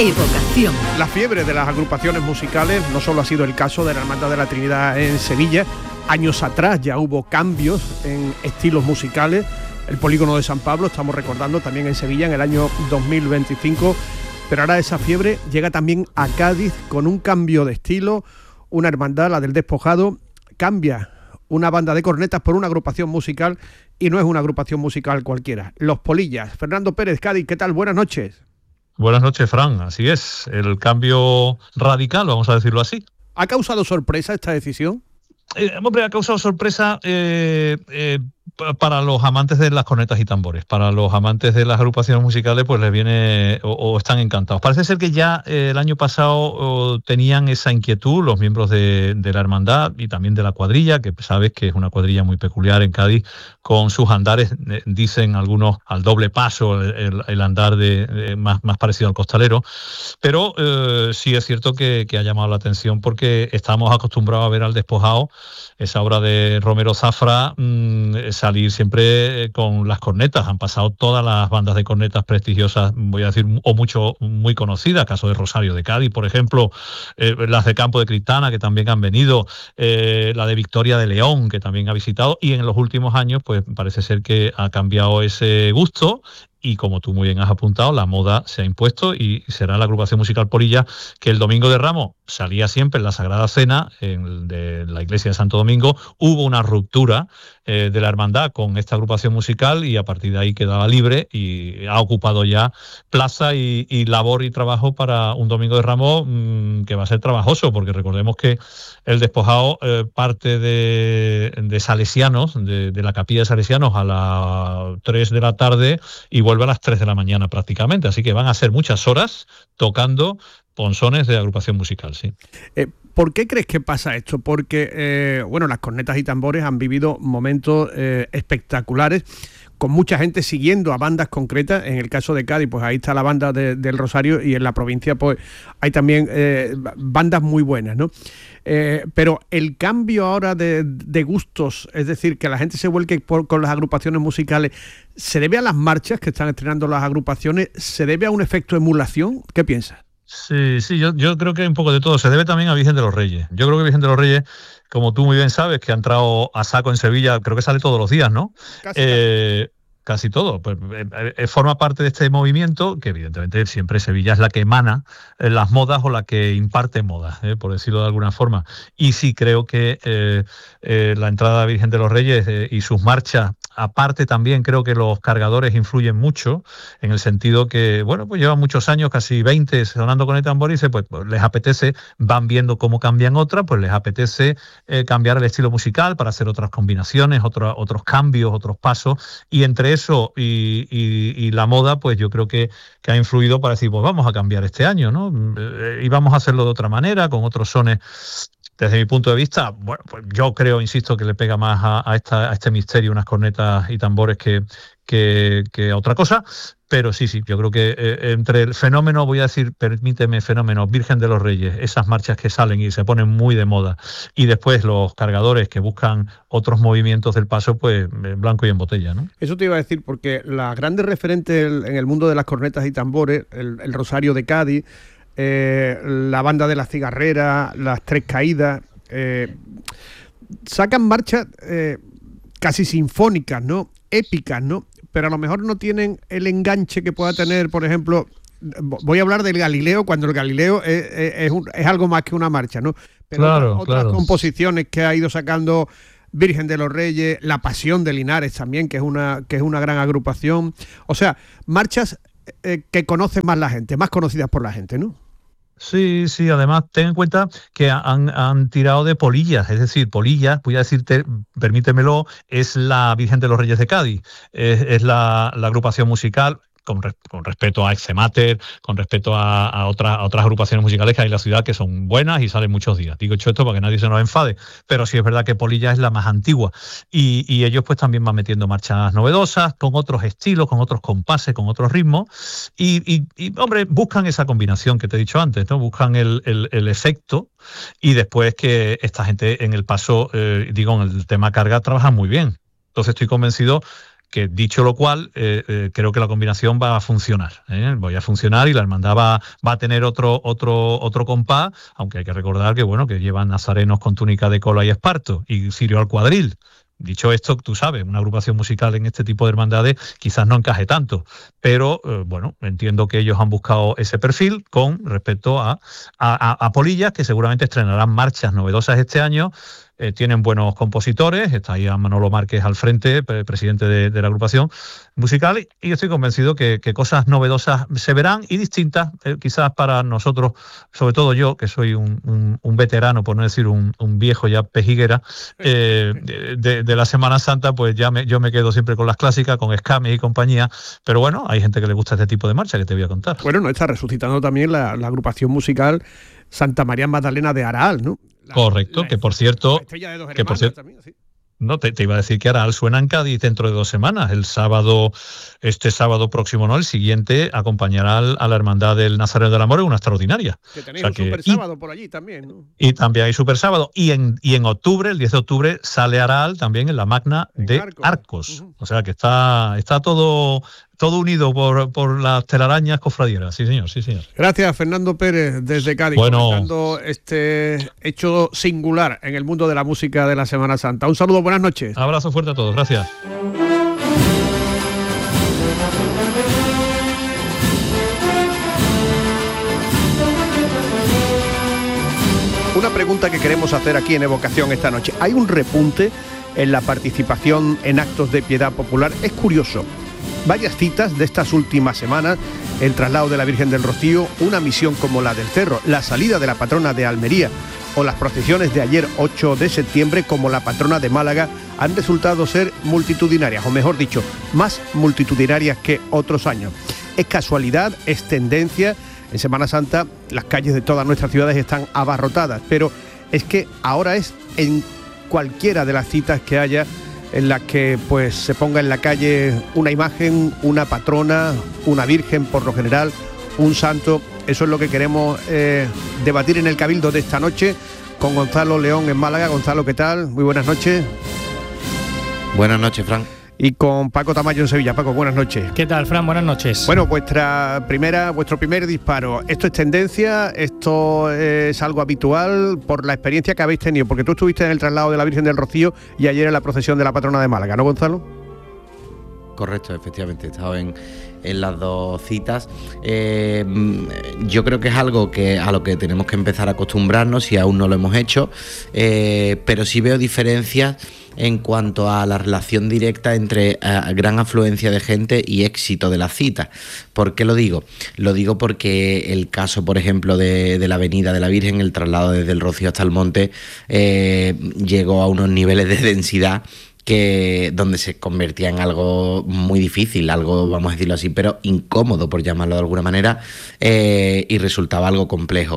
Evocación. La fiebre de las agrupaciones musicales no solo ha sido el caso de la Hermandad de la Trinidad en Sevilla. Años atrás ya hubo cambios en estilos musicales. El Polígono de San Pablo, estamos recordando, también en Sevilla en el año 2025. Pero ahora esa fiebre llega también a Cádiz con un cambio de estilo. Una hermandad, la del Despojado, cambia una banda de cornetas por una agrupación musical, y no es una agrupación musical cualquiera. Los Polillas. Fernando Pérez, Cádiz, ¿qué tal? Buenas noches. Buenas noches, Fran. Así es, el cambio radical, vamos a decirlo así. ¿Ha causado sorpresa esta decisión? Hombre, ha causado sorpresa para los amantes de las cornetas y tambores. Para los amantes de las agrupaciones musicales, pues les viene o están encantados. Parece ser que ya el año pasado tenían esa inquietud los miembros de la hermandad y también de la cuadrilla, que sabes que es una cuadrilla muy peculiar en Cádiz, con sus andares, dicen algunos, al doble paso, el andar más parecido al costalero. Pero sí es cierto que ha llamado la atención, porque estamos acostumbrados a ver al Despojado, esa obra de Romero Zafra, salir siempre con las cornetas. Han pasado todas las bandas de cornetas prestigiosas, voy a decir, o muy conocidas, caso de Rosario de Cádiz, por ejemplo, las de Campo de Cristana, que también han venido, la de Victoria de León, que también ha visitado, y en los últimos años pues parece ser que ha cambiado ese gusto. Y como tú muy bien has apuntado, la moda se ha impuesto y será la agrupación musical Polilla, que el Domingo de Ramos salía siempre en la Sagrada Cena de la iglesia de Santo Domingo. Hubo una ruptura de la hermandad con esta agrupación musical y a partir de ahí quedaba libre, y ha ocupado ya plaza y labor y trabajo para un Domingo de Ramos que va a ser trabajoso, porque recordemos que el Despojado parte de Salesianos, de la capilla de Salesianos, a las 3 de la tarde y vuelve a las 3 de la mañana prácticamente, así que van a ser muchas horas tocando ponzones de agrupación musical, sí. ¿Por qué crees que pasa esto? Porque, las cornetas y tambores han vivido momentos espectaculares, con mucha gente siguiendo a bandas concretas. En el caso de Cádiz, pues ahí está la banda del Rosario, y en la provincia pues hay también bandas muy buenas, ¿no? Pero el cambio ahora de gustos, es decir, que la gente se vuelque con las agrupaciones musicales, ¿se debe a las marchas que están estrenando las agrupaciones? ¿Se debe a un efecto emulación? ¿Qué piensas? Sí, yo creo que hay un poco de todo. Se debe también a Virgen de los Reyes. Yo creo que Virgen de los Reyes, como tú muy bien sabes, que ha entrado a saco en Sevilla, creo que sale todos los días, ¿no? Casi todo. Pues forma parte de este movimiento, que evidentemente siempre Sevilla es la que emana las modas o la que imparte modas, por decirlo de alguna forma. Y sí creo que la entrada de Virgen de los Reyes y sus marchas, aparte también creo que los cargadores influyen mucho, en el sentido que, pues llevan muchos años, casi 20, sonando con el tambor, y pues les apetece, van viendo cómo cambian otras, pues les apetece cambiar el estilo musical para hacer otras combinaciones, otros cambios, otros pasos, y entre eso y la moda, pues yo creo que ha influido para decir, pues vamos a cambiar este año, ¿no? Y vamos a hacerlo de otra manera, con otros sones. Desde mi punto de vista, pues yo creo, insisto, que le pega más a este misterio unas cornetas y tambores que a otra cosa. Pero sí, yo creo que entre el fenómeno, voy a decir, permíteme, fenómeno Virgen de los Reyes, esas marchas que salen y se ponen muy de moda, y después los cargadores que buscan otros movimientos del paso, pues en blanco y en botella, ¿no? Eso te iba a decir, porque las grandes referentes en el mundo de las cornetas y tambores, el Rosario de Cádiz, la banda de la Cigarrera, las Tres Caídas, sacan marchas casi sinfónicas, ¿no? Épicas, ¿no? Pero a lo mejor no tienen el enganche que pueda tener, por ejemplo, voy a hablar del Galileo, cuando el Galileo es algo más que una marcha, ¿no? Pero otras composiciones que ha ido sacando Virgen de los Reyes, La Pasión de Linares también, que es una gran agrupación. O sea, marchas que conoce más la gente, más conocidas por la gente, ¿no? Sí, además ten en cuenta que han tirado de Polillas, es decir, Polillas, voy a decirte, permítemelo, es la Virgen de los Reyes de Cádiz, es la agrupación musical, con respeto a Exemater, con respeto a otras agrupaciones musicales que hay en la ciudad, que son buenas y salen muchos días. Digo esto para que nadie se nos enfade, pero sí es verdad que Polilla es la más antigua, y ellos pues también van metiendo marchas novedosas, con otros estilos, con otros compases, con otros ritmos, y hombre, buscan esa combinación que te he dicho antes, ¿no? Buscan el efecto, y después que esta gente en el paso, en el tema carga, trabaja muy bien. Entonces estoy convencido que dicho lo cual, creo que la combinación va a funcionar. Voy a funcionar y la hermandad va a tener otro compás, aunque hay que recordar que bueno, que llevan nazarenos con túnica de cola y esparto y cirio al cuadril. Dicho esto, tú sabes, una agrupación musical en este tipo de hermandades quizás no encaje tanto, pero bueno, entiendo que ellos han buscado ese perfil con respecto a Polillas, que seguramente estrenarán marchas novedosas este año. Tienen buenos compositores, está ahí a Manolo Márquez al frente, presidente de la agrupación musical, y estoy convencido que cosas novedosas se verán y distintas, quizás para nosotros, sobre todo yo, que soy un veterano, por no decir un viejo ya pejiguera, de la Semana Santa, pues yo me quedo siempre con las clásicas, con Escames y compañía, pero bueno, hay gente que le gusta este tipo de marcha que te voy a contar. Bueno, no está resucitando también la agrupación musical Santa María Magdalena de Araal, ¿no? Correcto, que por cierto, también, ¿sí? No, te iba a decir que Araal suena en Cádiz dentro de 2 semanas. Este sábado próximo, no, el siguiente, acompañará a la Hermandad del Nazareno del Amor en una extraordinaria. Que tenéis un super sábado por allí también, ¿no? Y también hay super sábado. Y en octubre, el 10 de octubre, sale Araal también en la Magna de Arcos. O sea que está todo unido por las telarañas cofradieras. Sí, señor, sí, señor. Gracias, Fernando Pérez, desde Cádiz, comentando este hecho singular en el mundo de la música de la Semana Santa. Un saludo, buenas noches. Abrazo fuerte a todos, gracias. Una pregunta que queremos hacer aquí en Evocación esta noche. ¿Hay un repunte en la participación en actos de piedad popular? Es curioso. Varias citas de estas últimas semanas, el traslado de la Virgen del Rocío, una misión como la del Cerro, la salida de la patrona de Almería o las procesiones de ayer 8 de septiembre como la patrona de Málaga han resultado ser multitudinarias, o mejor dicho, más multitudinarias que otros años. ¿Es casualidad? ¿Es tendencia? En Semana Santa las calles de todas nuestras ciudades están abarrotadas, pero es que ahora es en cualquiera de las citas que haya en las que pues se ponga en la calle una imagen, una patrona, una virgen por lo general, un santo. Eso es lo que queremos debatir en el Cabildo de esta noche con Gonzalo León en Málaga. Gonzalo, ¿qué tal? Muy buenas noches. Buenas noches, Fran. Y con Paco Tamayo en Sevilla. Paco, buenas noches. ¿Qué tal, Fran? Buenas noches. Bueno, vuestro primer disparo. ¿Esto es tendencia? ¿Esto es algo habitual por la experiencia que habéis tenido? Porque tú estuviste en el traslado de la Virgen del Rocío y ayer en la procesión de la patrona de Málaga, ¿no, Gonzalo? Correcto, efectivamente, he estado en las 2 citas. Yo creo que es algo a lo que tenemos que empezar a acostumbrarnos si aún no lo hemos hecho, pero sí veo diferencias en cuanto a la relación directa entre gran afluencia de gente y éxito de la cita. ¿Por qué lo digo? Lo digo porque el caso, por ejemplo, de la Avenida de la Virgen, el traslado desde el Rocío hasta el Monte, llegó a unos niveles de densidad donde se convertía en algo muy difícil, algo, vamos a decirlo así, pero incómodo, por llamarlo de alguna manera, y resultaba algo complejo.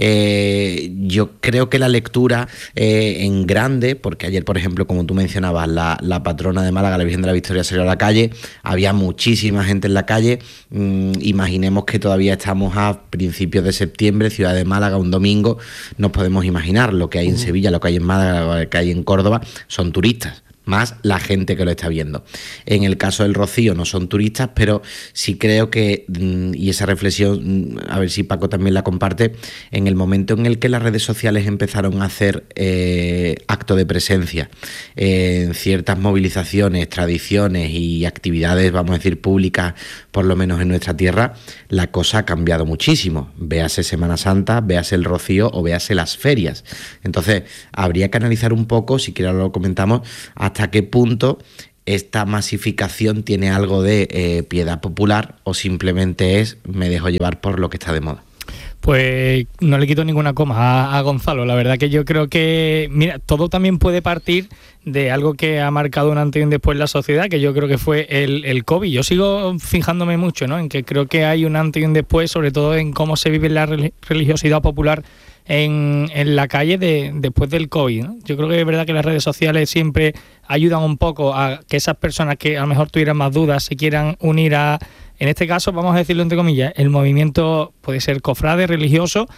Yo creo que la lectura en grande, porque ayer, por ejemplo, como tú mencionabas, la patrona de Málaga, la Virgen de la Victoria, salió a la calle, había muchísima gente en la calle. Imaginemos que todavía estamos a principios de septiembre, ciudad de Málaga, un domingo, nos podemos imaginar lo que hay en Sevilla, lo que hay en Málaga, lo que hay en Córdoba, son turistas, más la gente que lo está viendo. En el caso del Rocío no son turistas, pero sí creo que, y esa reflexión, a ver si Paco también la comparte, en el momento en el que las redes sociales empezaron a hacer acto de presencia en ciertas movilizaciones, tradiciones y actividades, vamos a decir, públicas, por lo menos en nuestra tierra, la cosa ha cambiado muchísimo. Véase Semana Santa, véase el Rocío o véase las ferias. Entonces, habría que analizar un poco, si quieres lo comentamos, hasta qué punto esta masificación tiene algo de piedad popular o simplemente me dejo llevar por lo que está de moda. Pues no le quito ninguna coma a Gonzalo. La verdad que yo creo que, mira, todo también puede partir de algo que ha marcado un antes y un después en la sociedad, que yo creo que fue el COVID. Yo sigo fijándome mucho, ¿no?, en que creo que hay un antes y un después, sobre todo en cómo se vive la religiosidad popular en la calle después del COVID, ¿no? Yo creo que es verdad que las redes sociales siempre ayudan un poco a que esas personas que a lo mejor tuvieran más dudas se quieran unir a, en este caso, vamos a decirlo entre comillas, el movimiento puede ser cofrade, religioso.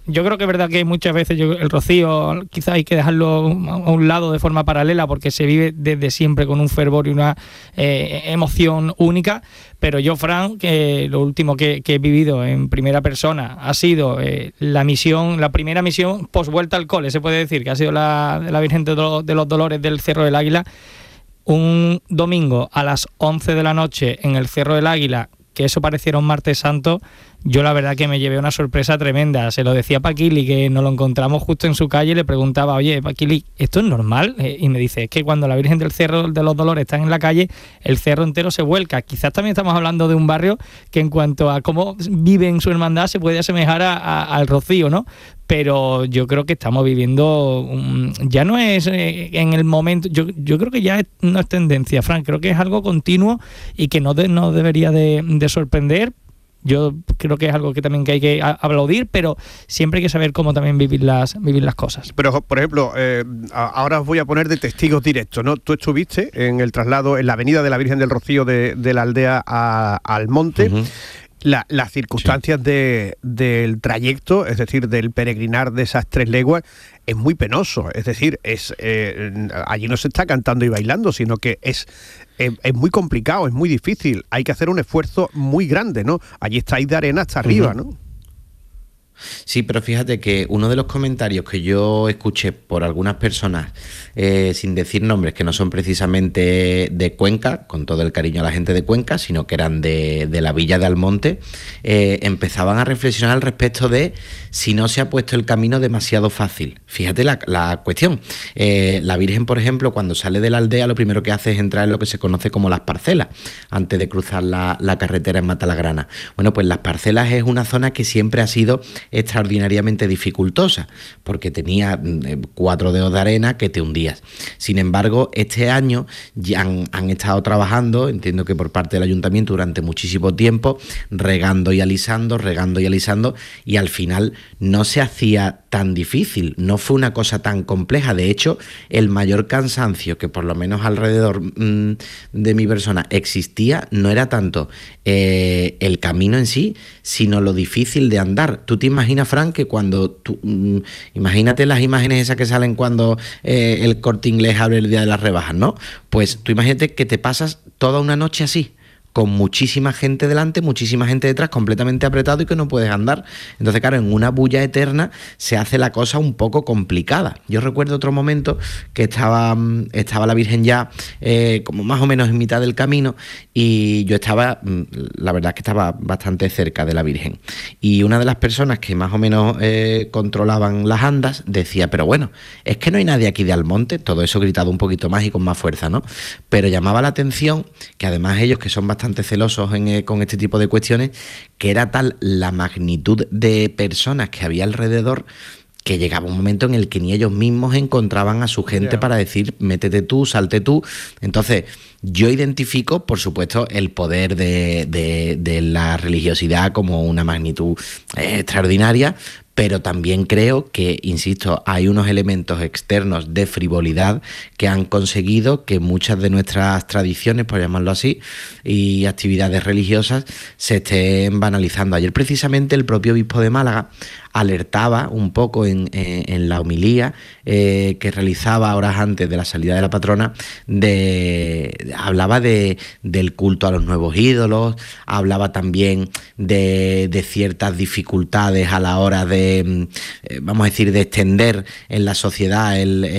yo creo que es verdad que muchas veces el rocío quizás hay que dejarlo a un lado de forma paralela porque se vive desde siempre con un fervor y una emoción única, pero yo, Fran, que lo último que he vivido en primera persona ha sido la primera misión post vuelta al cole, se puede decir, que ha sido la de la Virgen de los Dolores del Cerro del Águila, un domingo a las 11 de la noche en el Cerro del Águila, que eso pareciera un martes santo. Yo la verdad que me llevé una sorpresa tremenda. Se lo decía a Paquili, que nos lo encontramos justo en su calle, y le preguntaba, oye, Paquili, ¿esto es normal? Y me dice, es que cuando la Virgen del Cerro de los Dolores está en la calle, el cerro entero se vuelca. Quizás también estamos hablando de un barrio que en cuanto a cómo vive en su hermandad se puede asemejar al Rocío, ¿no? Pero yo creo que estamos viviendo, ya no es en el momento, yo creo que ya no es tendencia, Fran, creo que es algo continuo y que no debería de sorprender. Yo creo que es algo que también que hay que aplaudir, pero siempre hay que saber cómo también vivir las cosas. Pero, por ejemplo, ahora os voy a poner de testigos directos, ¿no? Tú estuviste en el traslado en la avenida de la Virgen del Rocío de la aldea al monte. Uh-huh. Las circunstancias del trayecto, es decir, del peregrinar de esas 3 leguas, es muy penoso. Es decir, allí no se está cantando y bailando, sino que es muy complicado, es muy difícil. Hay que hacer un esfuerzo muy grande, ¿no? Allí estáis de arena hasta arriba, ¿no? Sí, pero fíjate que uno de los comentarios que yo escuché por algunas personas, sin decir nombres, que no son precisamente de Cuenca, con todo el cariño a la gente de Cuenca, sino que eran de la villa de Almonte, empezaban a reflexionar al respecto de si no se ha puesto el camino demasiado fácil. Fíjate la cuestión. La Virgen, por ejemplo, cuando sale de la aldea, lo primero que hace es entrar en lo que se conoce como las parcelas, antes de cruzar la carretera en Matalagrana. Bueno, pues las parcelas es una zona que siempre ha sido extraordinariamente dificultosa, porque tenía 4 dedos de arena que te hundías. Sin embargo, este año ya han estado trabajando, entiendo que por parte del ayuntamiento durante muchísimo tiempo, regando y alisando, y al final no se hacía tan difícil, no fue una cosa tan compleja. De hecho, el mayor cansancio que por lo menos alrededor de mi persona existía no era tanto el camino en sí, sino lo difícil de andar. Tú te imaginas, Fran, que cuando imagínate las imágenes esas que salen cuando el Corte Inglés abre el día de las rebajas, ¿no? Pues tú imagínate que te pasas toda una noche así, con muchísima gente delante, muchísima gente detrás, completamente apretado y que no puedes andar. Entonces, claro, en una bulla eterna se hace la cosa un poco complicada. Yo recuerdo otro momento que estaba la Virgen ya como más o menos en mitad del camino y yo estaba, la verdad es que estaba bastante cerca de la Virgen. Y una de las personas que más o menos controlaban las andas decía, pero bueno, es que no hay nadie aquí de Almonte, todo eso gritado un poquito más y con más fuerza, ¿no? Pero llamaba la atención que además ellos, que son bastante celosos con este tipo de cuestiones, que era tal la magnitud de personas que había alrededor que llegaba un momento en el que ni ellos mismos encontraban a su gente para decir, métete tú, salte tú. Entonces, yo identifico, por supuesto, el poder de la religiosidad como una magnitud extraordinaria, pero también creo que, insisto, hay unos elementos externos de frivolidad que han conseguido que muchas de nuestras tradiciones, por llamarlo así, y actividades religiosas se estén banalizando. Ayer precisamente el propio obispo de Málaga alertaba un poco en la homilía que realizaba horas antes de la salida de la patrona, hablaba del culto a los nuevos ídolos, hablaba también de ciertas dificultades a la hora de, vamos a decir, de extender en la sociedad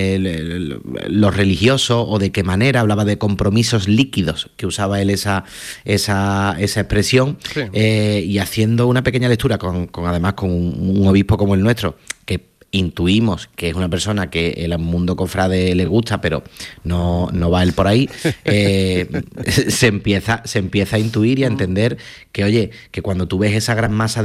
lo religioso, o de qué manera, hablaba de compromisos líquidos, que usaba él esa expresión, sí. Y haciendo una pequeña lectura además con un obispo como el nuestro, que intuimos que es una persona que el mundo cofrade le gusta, pero no va él por ahí, se empieza a intuir y a entender que, oye, que cuando tú ves esa gran masa